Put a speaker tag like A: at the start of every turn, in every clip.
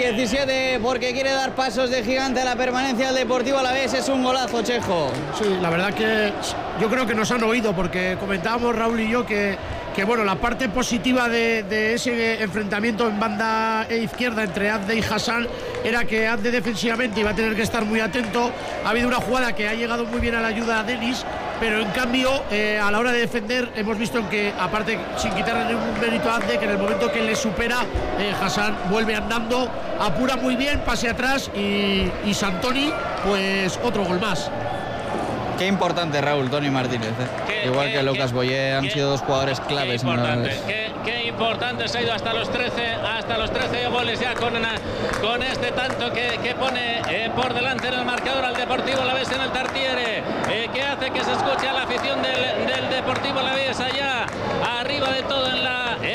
A: 17 porque quiere dar pasos de gigante a la permanencia del Deportivo Alavés. Es un golazo, Chejo.
B: Sí, la verdad que yo creo que nos han oído, porque comentábamos Raúl y yo que bueno, la parte positiva de ese enfrentamiento en banda izquierda entre Abde y Hassan era que Abde defensivamente iba a tener que estar muy atento. Ha habido una jugada que ha llegado muy bien a la ayuda a Denis, pero en cambio a la hora de defender hemos visto que, aparte, sin quitarle ningún mérito a Abde, que en el momento que le supera, Hassan vuelve andando, apura muy bien, pase atrás y Santoni, pues otro gol más.
A: Qué importante, Raúl, Toni Martínez. Igual que Lucas Boyé, han sido dos jugadores claves.
C: Qué importante, se ha ido hasta los 13 goles ya con este tanto que pone por delante en el marcador al Deportivo Alavés en el Tartiere, que hace que se escuche a la afición del Deportivo Alavés allá arriba de todo en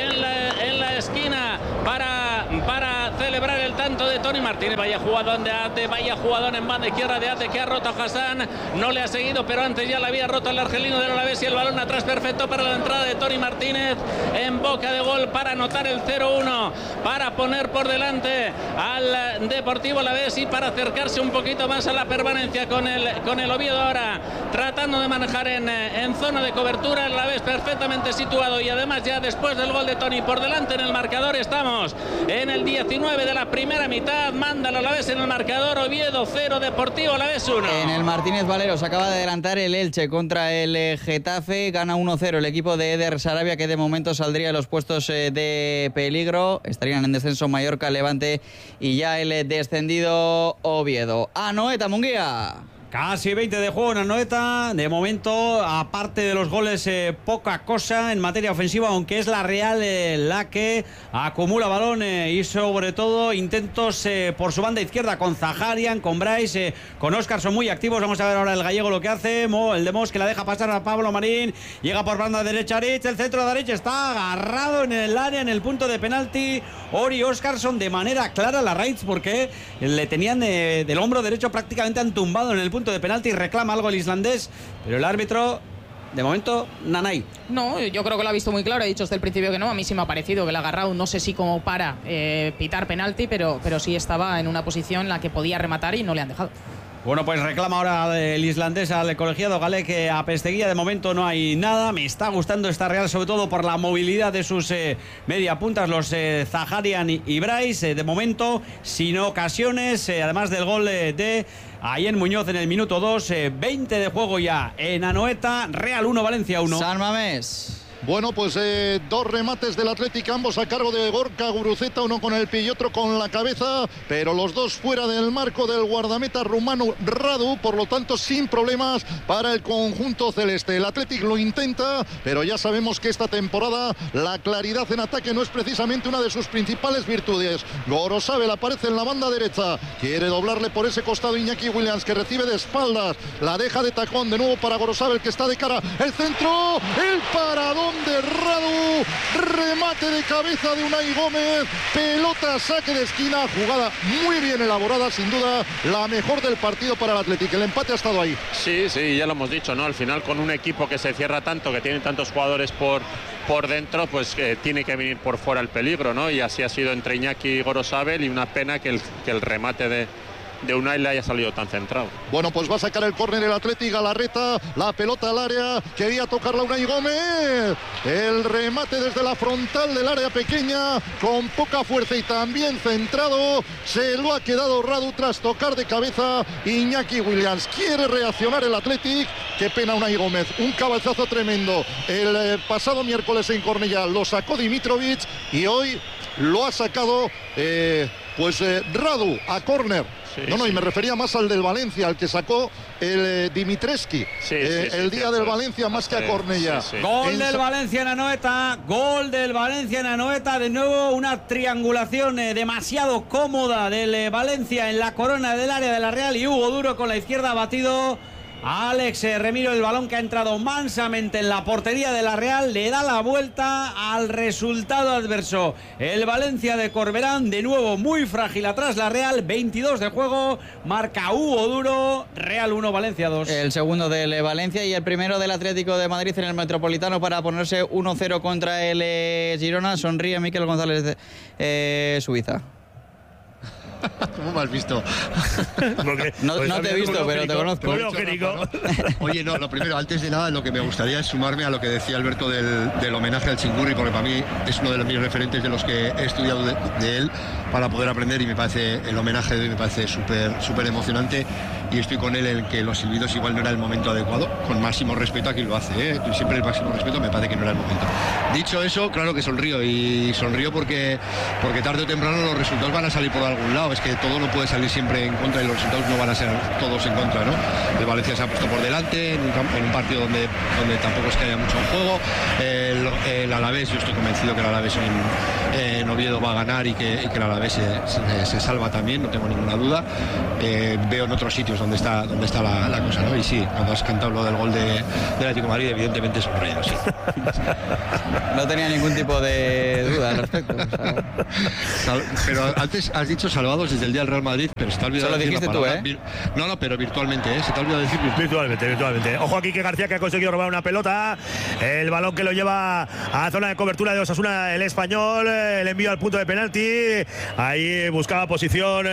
C: la esquina para celebrar el tanto de Toni Martínez. Vaya jugadón de Abde, vaya jugadón en banda izquierda de Abde, que ha roto a Hassan, no le ha seguido, pero antes ya le había roto el argelino del Alavés, y el balón atrás perfecto para la entrada de Toni Martínez en boca de gol para anotar el 0-1, para poner por delante al Deportivo Alavés y para acercarse un poquito más a la permanencia con el Oviedo ahora tratando de manejar en zona de cobertura. El Alavés perfectamente situado, y además ya después del gol de Toni por delante en el marcador, estamos en el 19 de la primera mitad. Manda el Alavés en el marcador, Oviedo 0, Deportivo Alavés 1.
A: En el Martínez Valero se acaba de adelantar el Elche contra el Getafe, gana 1-0 el equipo de Eder Sarabia, que de momento saldría de los puestos de peligro. Estarían en descenso Mallorca, Levante y ya el descendido Oviedo. Anoeta, Munguía.
D: Casi 20 de juego en Anoeta. De momento, aparte de los goles, poca cosa en materia ofensiva, aunque es la Real la que acumula balón y sobre todo intentos por su banda izquierda con Zaharian, con Bryce, con Óscar, son muy activos. Vamos a ver ahora el gallego lo que hace. El de Mos, que la deja pasar a Pablo Marín. Llega por banda derecha Aritz, el centro de Aritz está agarrado en el área, en el punto de penalti. Ori Óscarson de manera clara la Reitz, porque le tenían del hombro derecho prácticamente entumbado en el punto de penalti, y reclama algo el islandés, pero el árbitro de momento, nanay.
E: No, yo creo que lo ha visto muy claro, he dicho desde el principio que no. A mí sí me ha parecido que le ha agarrado, no sé si como para pitar penalti, pero sí estaba en una posición en la que podía rematar y no le han dejado.
D: Bueno, pues reclama ahora el islandés al colegiado galés, que a Pesteguía de momento no hay nada. Me está gustando esta Real, sobre todo por la movilidad de sus mediapuntas, los Zaharian y Bryce. De momento, sin ocasiones, además del gol de Ayen Muñoz en el minuto 2. 20 de juego ya en Anoeta. Real 1, Valencia 1.
A: San Mamés.
F: Bueno, pues dos remates del Atlético, ambos a cargo de Gorka Guruceta, uno con el pie y otro con la cabeza, pero los dos fuera del marco del guardameta rumano Radu, por lo tanto sin problemas para el conjunto celeste. El Atlético lo intenta, pero ya sabemos que esta temporada la claridad en ataque no es precisamente una de sus principales virtudes. Gorosabel aparece en la banda derecha, quiere doblarle por ese costado Iñaki Williams, que recibe de espaldas, la deja de tacón de nuevo para Gorosabel, que está de cara, el centro, el paradón de Radu, remate de cabeza de Unai Gómez, pelota, saque de esquina, jugada muy bien elaborada, sin duda la mejor del partido para el Atlético. El empate ha estado ahí.
G: Sí, ya lo hemos dicho, ¿no? Al final, con un equipo que se cierra tanto, que tiene tantos jugadores por dentro, pues tiene que venir por fuera el peligro, ¿no? Y así ha sido entre Iñaki y Gorosabel, y una pena que el remate de Unai le haya salido tan centrado.
F: Bueno, pues va a sacar el córner el Atlético, Galarreta, la pelota al área, quería tocarla Unai Gómez, el remate desde la frontal del área pequeña, con poca fuerza y también centrado, se lo ha quedado Radu tras tocar de cabeza Iñaki Williams. Quiere reaccionar el Atlético, qué pena Unai Gómez, un cabezazo tremendo el pasado miércoles en Cornellá, lo sacó Dimitrovic y hoy lo ha sacado Radu a córner. Sí, y me refería más al del Valencia, al que sacó el Dimitreski el día del Valencia, más que a Cornellá.
D: Gol del Valencia en Anoeta, gol del Valencia en Anoeta, de nuevo una triangulación demasiado cómoda del Valencia en la corona del área de la Real, y Hugo Duro con la izquierda ha batido a Alex Remiro, el balón que ha entrado mansamente en la portería de la Real, le da la vuelta al resultado adverso. El Valencia de Corberán, de nuevo muy frágil atrás la Real, 22 de juego, marca Hugo Duro, Real 1, Valencia 2.
A: El segundo del Valencia y el primero del Atlético de Madrid en el Metropolitano para ponerse 1-0 contra el Girona. Sonríe Miquel González Suiza.
H: ¿Cómo me has visto?
A: No te he visto, pero te conozco.
H: Oye, no, lo primero, antes de nada, lo que me gustaría es sumarme a lo que decía Alberto del homenaje al Chingurri, porque para mí es uno de los mis referentes de los que he estudiado de él para poder aprender, y me parece el homenaje de hoy me parece súper emocionante, y estoy con él en que los silbidos igual no era el momento adecuado, con máximo respeto a quien lo hace, siempre el máximo respeto, me parece que no era el momento. Dicho eso, claro que sonrío, y sonrío porque tarde o temprano los resultados van a salir por algún lado. Es que todo no puede salir siempre en contra y los resultados no van a ser todos en contra, ¿no? El Valencia se ha puesto por delante en un partido donde tampoco es que haya mucho en juego. El Alavés, yo estoy convencido que el Alavés en Oviedo va a ganar, y que el Alavés se salva también, no tengo ninguna duda. Veo en otros sitios donde está la cosa, ¿no? Y sí, cuando has cantado lo del gol del Atlético de Madrid, evidentemente sonrío, sí.
A: No tenía ningún tipo de duda al respecto.
H: Pero antes has dicho salvados desde el día del Real Madrid, pero se te ha olvidado.
A: Eso lo dijiste tú, ¿eh?
H: No, pero virtualmente, se te ha olvidado decir
I: virtualmente. Ojo aquí que García, que ha conseguido robar una pelota, el balón que lo lleva a zona de cobertura de Osasuna, el español, el envío al punto de penalti, ahí buscaba posición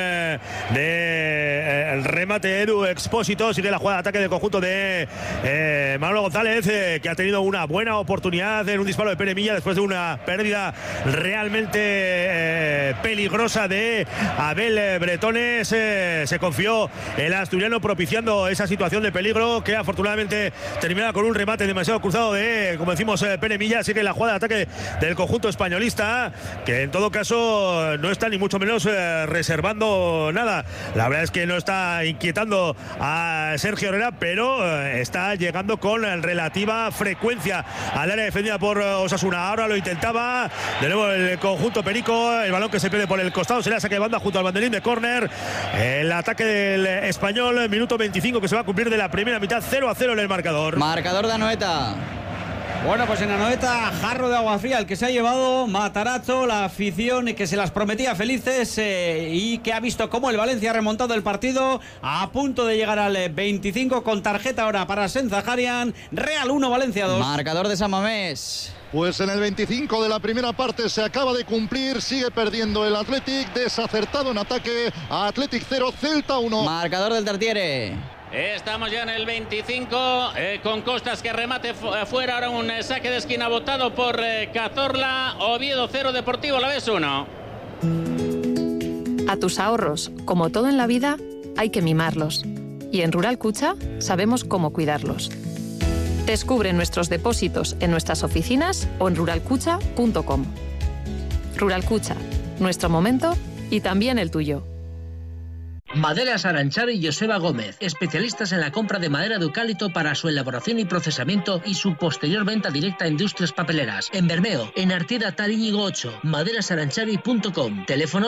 I: el remate Edu Expósito, sigue la jugada de ataque del conjunto de Manolo González, que ha tenido una buena oportunidad en un disparo de Pere Milla después de una pérdida realmente peligrosa de Abel Bretones. Se confió el asturiano propiciando esa situación de peligro, que afortunadamente terminaba con un remate demasiado cruzado de, como decimos, Pere Milla. Así que la jugada de ataque del conjunto españolista, que en todo caso no está ni mucho menos reservando nada. La verdad es que no está inquietando a Sergio Herrera, pero está llegando con relativa frecuencia al área defendida por Osasuna. Ahora lo intentaba de nuevo el conjunto perico, el balón que se pierde por el costado, será saque de banda junto al banderín de córner. El ataque del español, minuto 25 que se va a cumplir de la primera mitad, 0-0 en el marcador.
A: Marcador de Anoeta.
D: Bueno, pues en Anoeta, jarro de agua fría el que se ha llevado Matarazzo, la afición que se las prometía felices y que ha visto cómo el Valencia ha remontado el partido a punto de llegar al 25 con tarjeta ahora para Senzaharian. Real 1, Valencia 2.
A: Marcador de San Mamés.
F: Pues en el 25 de la primera parte se acaba de cumplir, sigue perdiendo el Athletic, desacertado en ataque, Athletic 0, Celta 1.
A: Marcador del Tartiere.
C: Estamos ya en el 25 con Costas que remate fuera, ahora un saque de esquina votado por Cazorla. Oviedo 0, Deportivo Alavés 1.
J: A tus ahorros, como todo en la vida, hay que mimarlos. Y en Rural Cucha sabemos cómo cuidarlos. Descubre nuestros depósitos en nuestras oficinas o en ruralcucha.com. Rural Cucha, nuestro momento y también el tuyo.
K: Maderas Aranchari y Joseba Gómez, especialistas en la compra de madera de eucalipto para su elaboración y procesamiento y su posterior venta directa a industrias papeleras. En Bermeo, en Artida Taríñigo 8, maderasaranchari.com. Teléfono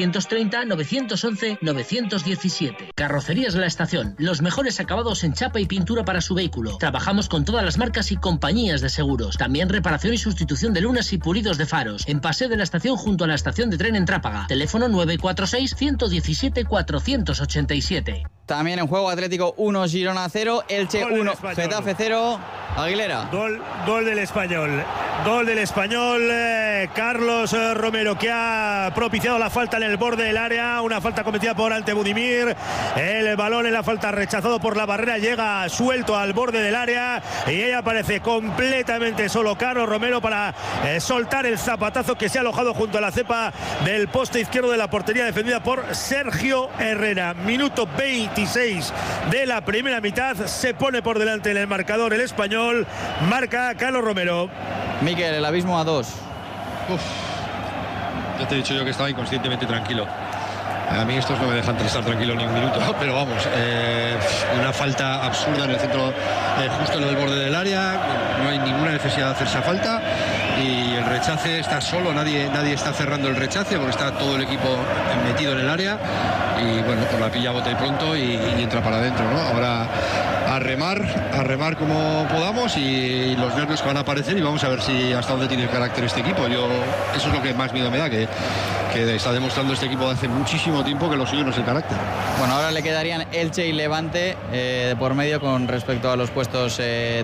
K: 630-911-917. Carrocerías La Estación, los mejores acabados en chapa y pintura para su vehículo. Trabajamos con todas las marcas y compañías de seguros. También reparación y sustitución de lunas y pulidos de faros. En Paseo de la Estación junto a la estación de tren en Trápaga. Teléfono 946-117-487.
A: También en juego Atlético 1, Girona 0, Elche 1, Getafe 0, Aguilera.
I: Gol del español. Gol del español, Carlos Romero, que ha propiciado la falta en el borde del área, una falta cometida por Ante Budimir. El balón en la falta rechazado por la barrera, llega suelto al borde del área y ahí aparece completamente solo Carlos Romero para soltar el zapatazo que se ha alojado junto a la cepa del poste izquierdo de la portería, defendida por Sergio Herrera. Minuto 26 de la primera mitad, se pone por delante en el marcador el español, marca Carlos Romero.
A: Miquel, el abismo a 2.
H: Ya te he dicho yo que estaba inconscientemente tranquilo. A mí estos no me dejan estar tranquilo ni un minuto, pero vamos, una falta absurda en el centro, justo en el borde del área, no hay ninguna necesidad de hacer esa falta, y el rechace está solo, nadie está cerrando el rechace porque está todo el equipo metido en el área, y bueno, pues la pilla bote pronto y entra para adentro, ¿no? Ahora a remar como podamos, y los nervios que van a aparecer, y vamos a ver si hasta dónde tiene carácter este equipo. Eso es lo que más miedo me da, que que está demostrando este equipo de hace muchísimo tiempo que lo suyo no es el carácter.
A: Bueno, ahora le quedarían Elche y Levante por medio con respecto a los puestos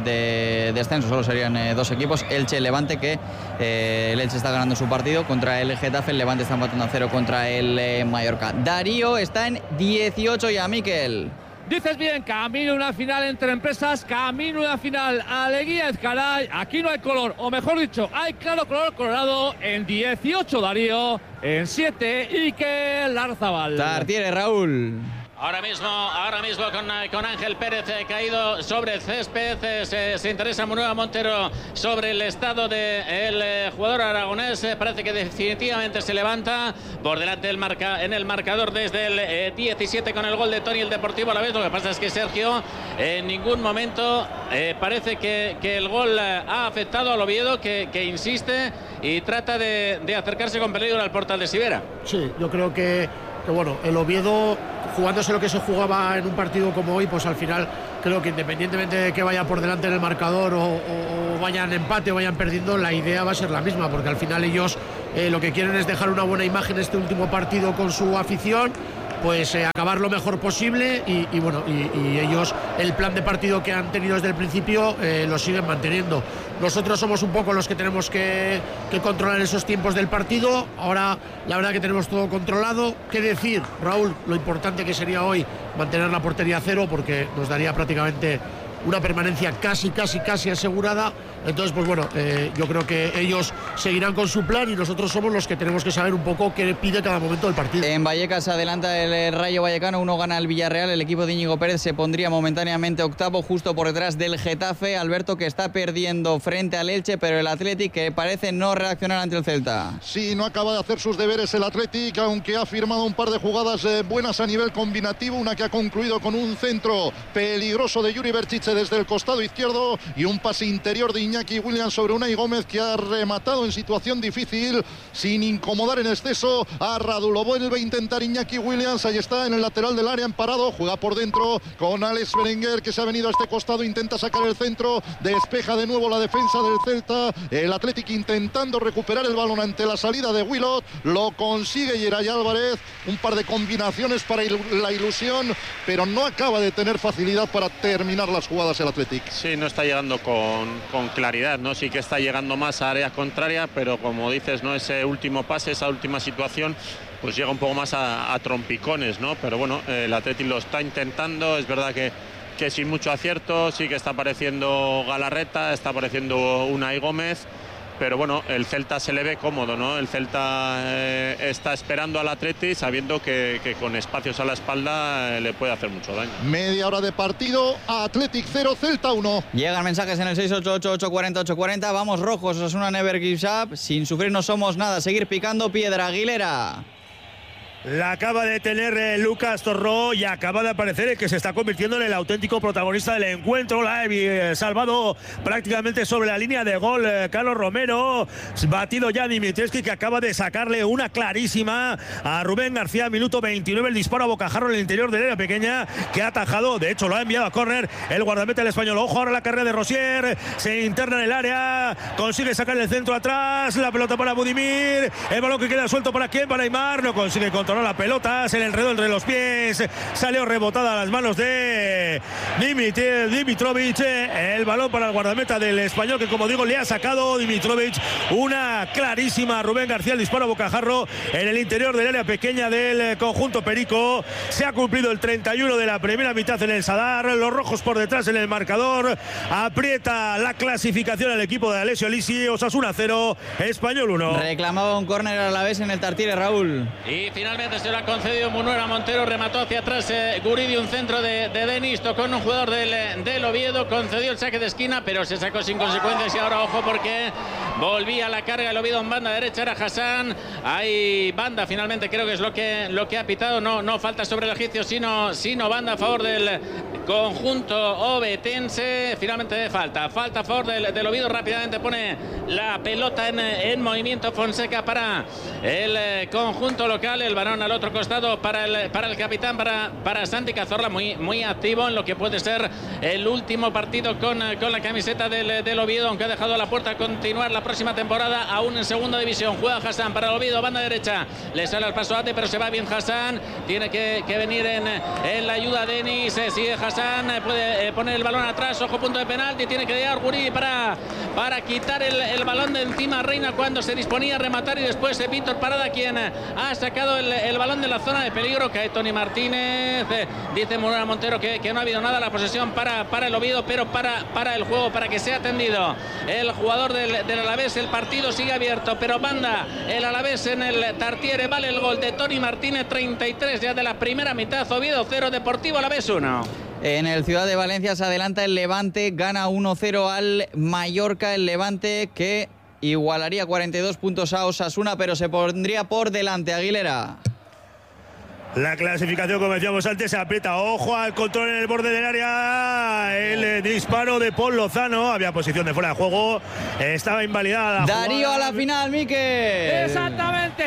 A: de descenso. Solo serían dos equipos, Elche y Levante, que el Elche está ganando su partido contra el Getafe, el Levante está empatando a 0 contra el Mallorca. Darío está en 18 ya, Miquel.
L: Dices bien, camino una final entre empresas, camino una final Aleguía Ezcaray. Aquí no hay color, o mejor dicho, hay claro color colorado. En 18 Darío, en 7 Iker Larzábal.
A: Tartiere, Raúl.
C: Ahora mismo con Ángel Pérez caído sobre el césped. Se interesa Munuera Montero sobre el estado del jugador aragonés. Parece que definitivamente se levanta por delante en el marcador desde el 17 con el gol de Toni el Deportivo Alavés. Lo que pasa es que Sergio en ningún momento parece que el gol ha afectado al Oviedo, que insiste y trata de acercarse con peligro al portal de Sivera.
B: Sí, yo creo que bueno, el Oviedo, jugándose lo que se jugaba en un partido como hoy, pues al final creo que independientemente de que vaya por delante en el marcador o vayan empate o vayan perdiendo, la idea va a ser la misma, porque al final ellos lo que quieren es dejar una buena imagen este último partido con su afición, pues acabar lo mejor posible y bueno, y ellos el plan de partido que han tenido desde el principio lo siguen manteniendo. Nosotros somos un poco los que tenemos que controlar esos tiempos del partido. Ahora la verdad que tenemos todo controlado. ¿Qué decir, Raúl? Lo importante que sería hoy mantener la portería a 0, porque nos daría prácticamente una permanencia casi asegurada. Entonces, pues bueno, yo creo que ellos seguirán con su plan y nosotros somos los que tenemos que saber un poco qué pide cada momento del partido.
A: En Vallecas adelanta el Rayo Vallecano, 1 gana el Villarreal. El equipo de Íñigo Pérez se pondría momentáneamente octavo, justo por detrás del Getafe. Alberto, que está perdiendo frente al Elche, pero el Athletic que parece no reaccionar ante el Celta.
F: Sí, no acaba de hacer sus deberes el Athletic, aunque ha firmado un par de jugadas buenas a nivel combinativo. Una que ha concluido con un centro peligroso de Yuri Berchiche desde el costado izquierdo y un pase interior de Iñaki Williams sobre Unai Gómez, que ha rematado en situación difícil sin incomodar en exceso a Radu. Lo vuelve a intentar Iñaki Williams, ahí está en el lateral del área, emparado, juega por dentro con Alex Berenguer, que se ha venido a este costado, intenta sacar el centro, despeja de nuevo la defensa del Celta. El Athletic intentando recuperar el balón ante la salida de Willock, lo consigue Yeray Álvarez, un par de combinaciones para la ilusión, pero no acaba de tener facilidad para terminar las jugadas el Athletic.
G: Sí, no está llegando con claridad, ¿no? Sí que está llegando más a área contraria, pero como dices, ¿no? Ese último pase, esa última situación, pues llega un poco más a trompicones, ¿no? Pero bueno, el Athletic lo está intentando, es verdad que sin mucho acierto. Sí que está apareciendo Galarreta, está apareciendo Unai Gómez, pero bueno, el Celta se le ve cómodo, ¿no? El Celta está esperando al Atleti, sabiendo que con espacios a la espalda le puede hacer mucho daño.
F: Media hora de partido, Athletic 0, Celta 1.
A: Llegan mensajes en el 688-840-840. Vamos rojos, Osasuna never gives up. Sin sufrir no somos nada, seguir picando piedra. Aguilera.
I: La acaba de tener Lucas Torró y acaba de aparecer el que se está convirtiendo en el auténtico protagonista del encuentro. La ha salvado prácticamente sobre la línea de gol Carlos Romero. Batido ya Dimitrescu, que acaba de sacarle una clarísima a Rubén García. Minuto 29, el disparo a bocajarro en el interior del área pequeña, que ha atajado, de hecho lo ha enviado a córner el guardameta del español. Ojo ahora la carrera de Rosier, se interna en el área, consigue sacar el centro atrás, la pelota para Budimir, el balón que queda suelto para quién, para Aimar, no consigue controlar la pelota, se le enredó entre los pies, salió rebotada a las manos de Dimitrovic, el balón para el guardameta del español, que como digo le ha sacado Dimitrovic una clarísima a Rubén García, el disparo a bocajarro en el interior del área pequeña del conjunto perico. Se ha cumplido el 31 de la primera mitad en el Sadar, los rojos por detrás en el marcador, aprieta la clasificación al equipo de Alessio Lisi. Osasuna 0, Español 1.
A: Reclamaba un córner a la vez en el Tartiere, Raúl.
C: Y finalmente se lo ha concedido Munuera Montero, remató hacia atrás Guridi, un centro de Denis, tocó en un jugador del Oviedo, concedió el saque de esquina, pero se sacó sin consecuencias. Y ahora ojo, porque volvía a la carga el Oviedo en banda derecha, era Hassan, hay banda finalmente, creo que es lo que ha pitado, no falta sobre el egipcio, sino banda a favor del conjunto ovetense. Finalmente falta a favor del Oviedo. Rápidamente pone la pelota en movimiento Fonseca para el conjunto local. El balón balón al otro costado para el capitán, para Santi Cazorla, muy activo en lo que puede ser el último partido con la camiseta del Oviedo, aunque ha dejado la puerta a continuar la próxima temporada, aún en segunda división. Juega Hassan para el Oviedo, banda derecha, le sale al paso Ate, pero se va bien Hassan, tiene que venir en la ayuda de Denis, sigue Hassan, puede poner el balón atrás, ojo, punto de penalti, tiene que llegar Guridi para quitar el balón de encima Reina cuando se disponía a rematar, y después Víctor Parada quien ha sacado el balón de la zona de peligro. Cae Tony Martínez, dice Morena Montero que no ha habido nada, la posesión para el Oviedo, pero para el juego, para que sea atendido el jugador del Alavés. El partido sigue abierto, pero manda el Alavés en el Tartiere. Vale el gol de Tony Martínez, 33 ya de la primera mitad. Oviedo 0, Deportivo Alavés 1.
A: En el Ciudad de Valencia se adelanta el Levante, gana 1-0 al Mallorca. El Levante que igualaría 42 puntos a Osasuna, pero se pondría por delante. Aguilera.
I: La clasificación, como decíamos antes, se aprieta. Ojo al control en el borde del área. El disparo de Paul Lozano. Había posición de fuera de juego. Estaba invalidada.
A: Darío a la final, Miquel.
L: Exactamente,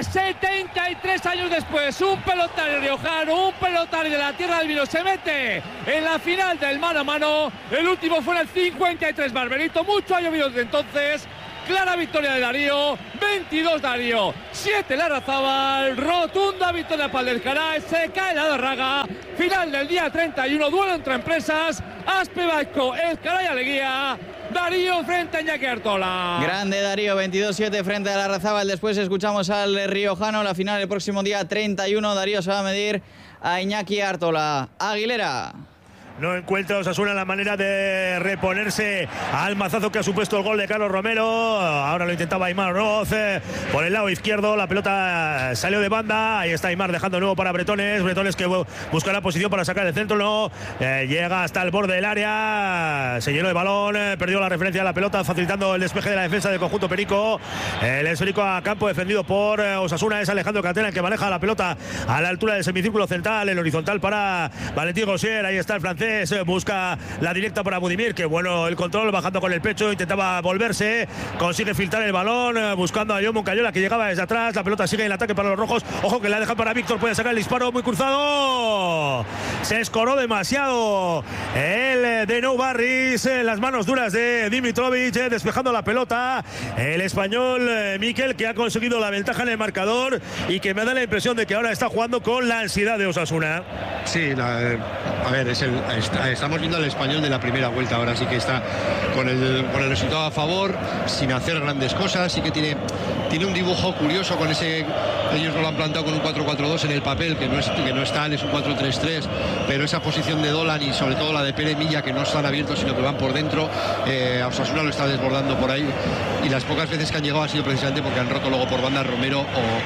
L: 73 años después. Un pelotario riojano, un pelotario de la tierra del vino se mete en la final del mano a mano. El último fue en el 53, Barberito. Mucho ha llovido desde entonces. Clara victoria de Darío, 22 Darío, 7 Larrazábal, rotunda victoria para el Descaray, se cae la Darraga, final del día 31, duelo entre empresas, Aspe Vasco, Escaray Aleguía, Darío frente a Iñaki Artola.
A: Grande Darío, 22-7 frente a Larrazábal. Después escuchamos al riojano, la final el próximo día 31, Darío se va a medir a Iñaki Artola. Aguilera.
I: No encuentra Osasuna la manera de reponerse al mazazo que ha supuesto el gol de Carlos Romero. Ahora lo intentaba Aimar Roz por el lado izquierdo. La pelota salió de banda. Ahí está Aimar dejando de nuevo para Bretones. Bretones que busca la posición para sacar el centro. No, llega hasta el borde del área. Se llenó de balón. Perdió la referencia a la pelota, facilitando el despeje de la defensa del conjunto perico. El esférico a campo defendido por Osasuna. Es Alejandro Catena el que maneja la pelota a la altura del semicírculo central. El horizontal para Valentín Gosier. Ahí está el francés. Busca la directa para Budimir, que bueno el control, bajando con el pecho, intentaba volverse, consigue filtrar el balón, buscando a John Moncayola que llegaba desde atrás. La pelota sigue en el ataque para los rojos. Ojo que la deja para Víctor, puede sacar el disparo muy cruzado. Se escoró demasiado el de Nou Barris, las manos duras de Dimitrovic, despejando la pelota. El español Miquel, que ha conseguido la ventaja en el marcador y que me da la impresión de que ahora está jugando con la ansiedad de Osasuna.
H: Sí, a ver, estamos viendo al español de la primera vuelta. Ahora sí que está con el resultado a favor, sin hacer grandes cosas. Sí que tiene un dibujo curioso con ese. Ellos no lo han plantado con un 4-4-2 en el papel, que no es tal, es un 4-3-3, pero esa posición de Dolan y sobre todo la de Pere Milla, que no están abiertos sino que van por dentro, a Osasuna lo está desbordando por ahí, y las pocas veces que han llegado ha sido precisamente porque han roto luego por banda Romero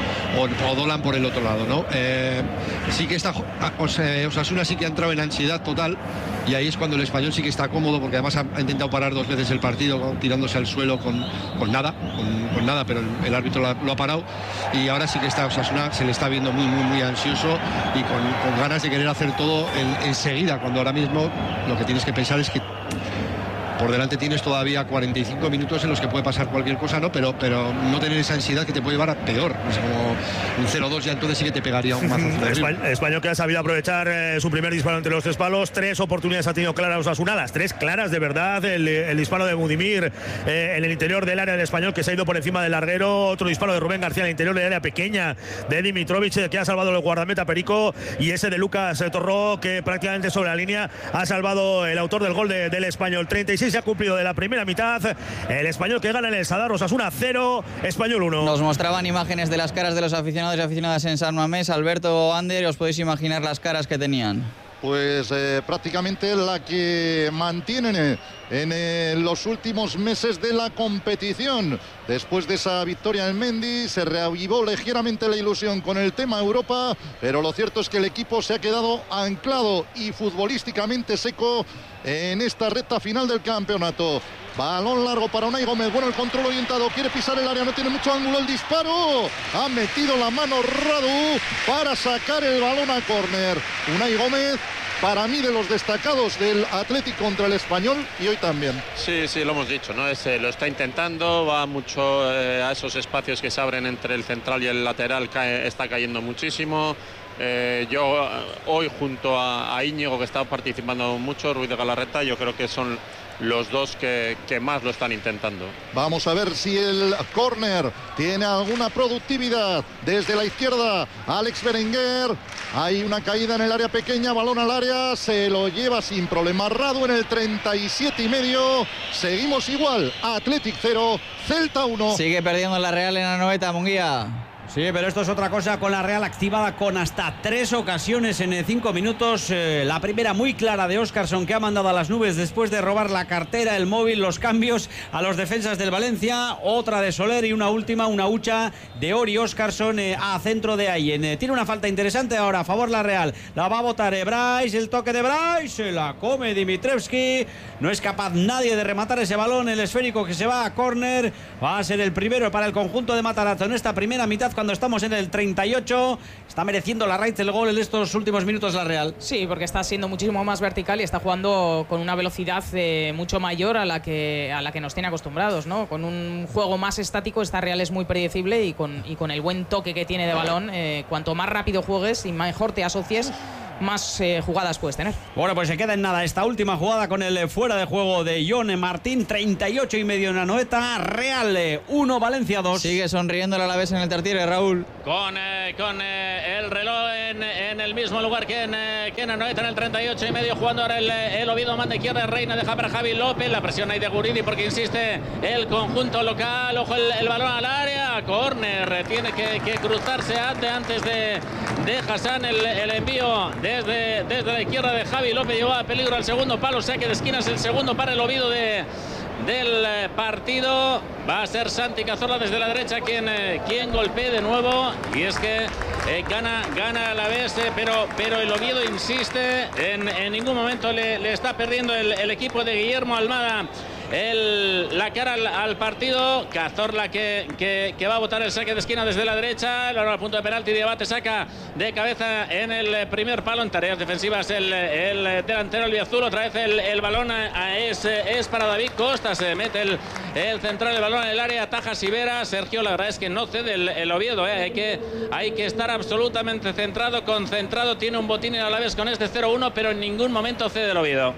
H: o Dolan por el otro lado, ¿no? Sí que está Osasuna sí que ha entrado en ansiedad total, y ahí es cuando el español sí que está cómodo, porque además ha intentado parar 2 veces el partido tirándose al suelo con nada, pero el árbitro lo ha parado, y ahora sí que está Osasuna, se le está viendo muy ansioso y con ganas de querer hacer todo enseguida, cuando ahora mismo lo que tienes que pensar es que por delante tienes todavía 45 minutos en los que puede pasar cualquier cosa, ¿no? Pero no tener esa ansiedad que te puede llevar a peor. Es como un 0-2 ya entonces sí que te pegaría un mazo.
I: Español que ha sabido aprovechar su primer disparo entre los 3 palos. 3 oportunidades ha tenido claras Osasuna, las 3 claras de verdad. El disparo de Budimir en el interior del área del Español, que se ha ido por encima del larguero. Otro disparo de Rubén García en el interior del área pequeña de Dimitrovic, que ha salvado el guardameta perico. Y ese de Lucas Torró, que prácticamente sobre la línea ha salvado el autor del gol del Español. 36 se ha cumplido de la primera mitad. El Español que gana en el Sadar. Osasuna 0, Español 1.
A: Nos mostraban imágenes de las caras de los aficionados y aficionadas en San Mamés. Alberto, Ander, os podéis imaginar las caras que tenían.
F: Pues prácticamente la que mantienen en los últimos meses de la competición. Después de esa victoria en Mendy se reavivó ligeramente la ilusión con el tema Europa, pero lo cierto es que el equipo se ha quedado anclado y futbolísticamente seco en esta recta final del campeonato. Balón largo para Unai Gómez, bueno el control orientado, quiere pisar el área, no tiene mucho ángulo el disparo, ha metido la mano Radu para sacar el balón a córner. Unai Gómez para mí de los destacados del Athletic contra el Español y hoy también.
G: Sí, lo hemos dicho, ¿no? Lo está intentando, va mucho a esos espacios que se abren entre el central y el lateral, está cayendo muchísimo. Yo hoy junto a Íñigo, que está participando mucho, Ruiz de Galarreta, yo creo que son los dos que más lo están intentando.
F: Vamos a ver si el córner tiene alguna productividad. Desde la izquierda, Alex Berenguer. Hay una caída en el área pequeña, balón al área, se lo lleva sin problema Radu en el 37,5. Seguimos igual, Athletic 0, Celta 1.
A: Sigue perdiendo la Real en Anoeta, Munguía.
D: Sí, pero esto es otra cosa con la Real activada con hasta 3 ocasiones en 5 minutos. La primera muy clara de Óscarson, que ha mandado a las nubes después de robar la cartera, el móvil, los cambios a los defensas del Valencia. Otra de Soler y una última, una hucha de Ori Óscarson a centro de Allen. Tiene una falta interesante ahora a favor la Real. La va a botar Bryce, el toque de Bryce, se la come Dimitrievski. No es capaz nadie de rematar ese balón, el esférico que se va a córner. Va a ser el primero para el conjunto de Matarazzo en esta primera mitad, cuando estamos en el 38. Está mereciendo la Raid el gol en estos últimos minutos la Real.
E: Sí, porque está siendo muchísimo más vertical y está jugando con una velocidad mucho mayor a la que nos tiene acostumbrados, ¿no? Con un juego más estático, esta Real es muy predecible y con el buen toque que tiene de balón, cuanto más rápido juegues y mejor te asocies, más jugadas puedes tener.
D: Bueno, pues se queda en nada esta última jugada con el fuera de juego de Jon Martín. 38,5 en Anoeta. Real 1, Valencia 2.
A: Sigue sonriendo el Alavés en el Tartiere, Raúl.
C: Con el reloj en el mismo lugar que en Anoeta, en el 38,5, jugando ahora el Oviedo, manda izquierda, Reina, deja para Javi López. La presión ahí de Guridi porque insiste el conjunto local. Ojo el balón al área, córner, tiene que cruzarse antes de Hassan el envío desde la izquierda de Javi López. Llevó a peligro al segundo palo, saque de esquinas, el segundo para el Oviedo del partido. Va a ser Santi Cazorla desde la derecha quien golpee de nuevo, y es que gana a la vez, pero el Oviedo insiste, en ningún momento le está perdiendo el equipo de Guillermo Almada la cara al partido. Cazorla que va a botar el saque de esquina desde la derecha, al punto de penalti. Diabate saca de cabeza en el primer palo. En tareas defensivas el delantero albiazul. Otra vez el balón es para David Costa. Se mete el central, el balón en el área, ataja Sivera. Sergio, la verdad es que no cede el Oviedo, hay que estar absolutamente centrado, concentrado. Tiene un botín a la vez con este 0-1, pero en ningún momento cede el Oviedo.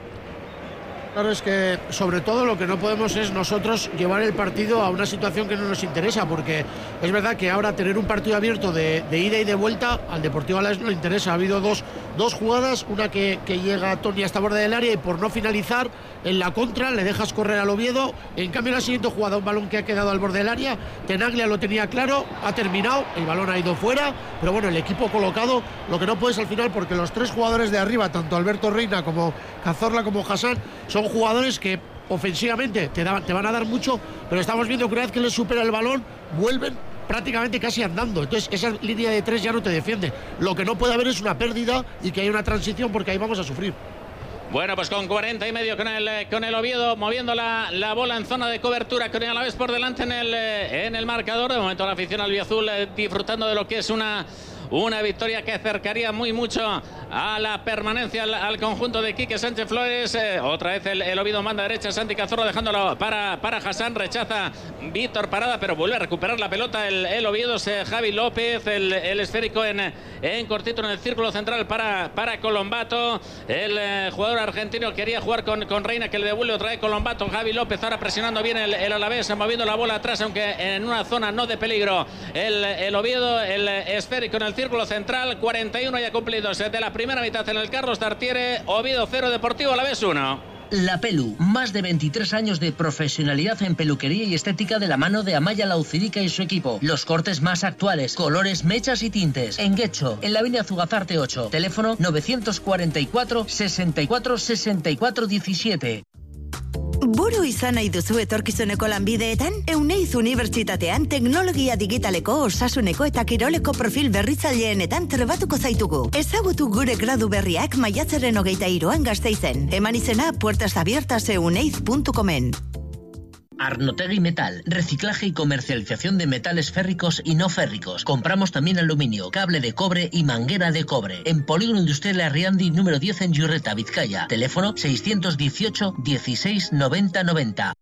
B: Claro, es que sobre todo lo que no podemos es nosotros llevar el partido a una situación que no nos interesa, porque es verdad que ahora tener un partido abierto de ida y de vuelta al Deportivo Alavés no le interesa. Ha habido dos jugadas, una que llega Toni hasta borde del área y por no finalizar en la contra le dejas correr al Oviedo. En cambio, la siguiente jugada, un balón que ha quedado al borde del área, Tenaglia lo tenía claro, ha terminado, el balón ha ido fuera, pero bueno, el equipo colocado, lo que no puedes al final, porque los tres jugadores de arriba, tanto Alberto Reina como Cazorla como Hassan, son jugadores que ofensivamente te van a dar mucho, pero estamos viendo que una vez que les supera el balón, vuelven prácticamente casi andando. Entonces esa línea de tres ya no te defiende. Lo que no puede haber es una pérdida y que haya una transición, porque ahí vamos a sufrir.
C: Bueno, pues con 40,5 con el Oviedo moviendo la bola en zona de cobertura, con el Alavés por delante en el marcador. De momento la afición albiazul disfrutando de lo que es una victoria que acercaría muy mucho a la permanencia al conjunto de Quique Sánchez Flores. Otra vez el Oviedo manda derecha, Santi Cazorla dejándolo para Hassan, rechaza Víctor Parada, pero vuelve a recuperar la pelota el Oviedo. Javi López, el esférico en cortito en el círculo central para Colombato. El jugador argentino quería jugar con Reina, que le devuelve otra vez Colombato. Javi López ahora presionando bien el Alavés, moviendo la bola atrás, aunque en una zona no de peligro. El Oviedo, el esférico en el círculo central. 41 ya cumplidos de la primera mitad en el Carlos Tartiere. Oviedo 0, Deportivo Alavés 1.
K: La Pelu, más de 23 años de profesionalidad en peluquería y estética de la mano de Amaya Laucirica y su equipo. Los cortes más actuales, colores, mechas y tintes. En Guecho, en la avenida Zugazarte 8. Teléfono 944 64 64 17.
M: Buru izan nahi duzu etorkizuneko lanbideetan? Euneiz Unibertsitatean teknologia digitaleko, osasuneko eta kiroleko profil berritzaileenetan trebatuko zaitugu. Ezagutu gure gradu berriak maiatzaren 23an Gasteizen. Eman izena puertasabiertaseuneiz.comen.
K: Arnotegui Metal, reciclaje y comercialización de metales férricos y no férricos. Compramos también aluminio, cable de cobre y manguera de cobre. En Polígono Industrial Arriandi número 10 en Yurreta, Vizcaya. Teléfono 618 16 90 90.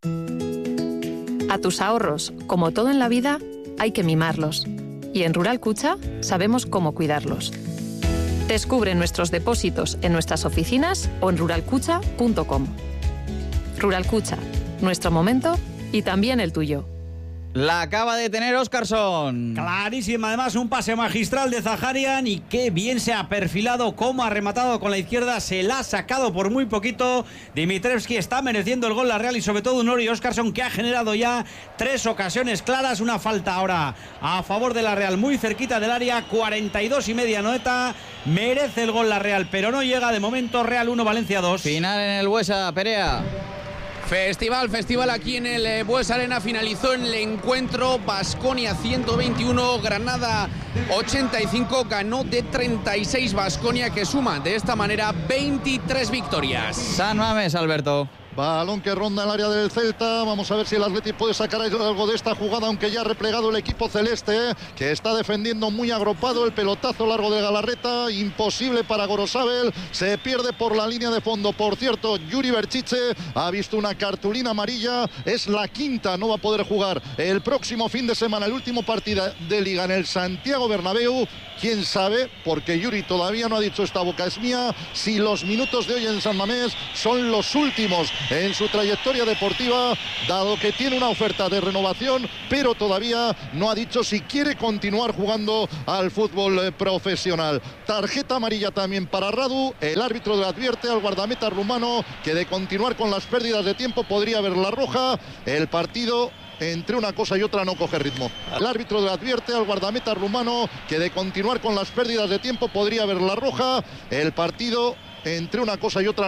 J: A tus ahorros, como todo en la vida, hay que mimarlos. Y en Rural Cucha sabemos cómo cuidarlos. Descubre nuestros depósitos en nuestras oficinas o en ruralcucha.com. Rural Cucha, nuestro momento y también el tuyo.
A: La acaba de tener Óscarson.
D: Clarísima, además un pase magistral de Zaharian y qué bien se ha perfilado, cómo ha rematado con la izquierda, se la ha sacado por muy poquito. Dimitrevski está mereciendo el gol la Real y sobre todo un Ori Óscarson que ha generado ya 3 ocasiones claras, una falta ahora a favor de la Real muy cerquita del área, 42,5 Noeta, merece el gol la Real pero no llega de momento. Real 1, Valencia 2.
A: Final en el Buesa, Perea.
N: Festival aquí en el Buesa Arena. Finalizó en el encuentro Baskonia 121, Granada 85, ganó de 36 Baskonia, que suma de esta manera 23 victorias.
A: San Mamés, Alberto.
F: Balón que ronda el área del Celta. Vamos a ver si el Atleti puede sacar algo de esta jugada, aunque ya ha replegado el equipo celeste, que está defendiendo muy agropado. El pelotazo largo de Galarreta, imposible para Gorosabel. Se pierde por la línea de fondo. Por cierto, Yuri Berchiche ha visto una cartulina amarilla. Es la quinta, no va a poder jugar el próximo fin de semana, el último partido de Liga en el Santiago Bernabéu. Quién sabe, porque Yuri todavía no ha dicho esta boca es mía, si los minutos de hoy en San Mamés son los últimos en su trayectoria deportiva, dado que tiene una oferta de renovación, pero todavía no ha dicho si quiere continuar jugando al fútbol profesional. Tarjeta amarilla también para Radu. El árbitro le advierte al guardameta rumano que de continuar con las pérdidas de tiempo podría haber la roja. El partido entre una cosa y otra no coge ritmo. El árbitro le advierte al guardameta rumano que de continuar con las pérdidas de tiempo podría haber la roja. El partido entre una cosa y otra